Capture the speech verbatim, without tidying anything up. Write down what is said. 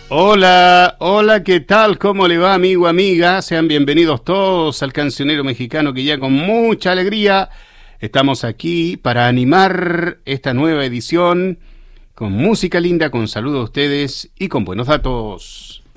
Hola, hola, ¿qué tal? ¿Cómo le va, amigo, amiga? Sean bienvenidos todos al Cancionero Mexicano, que ya con mucha alegría estamos aquí para animar esta nueva edición con música linda, con saludos a ustedes y con buenos datos.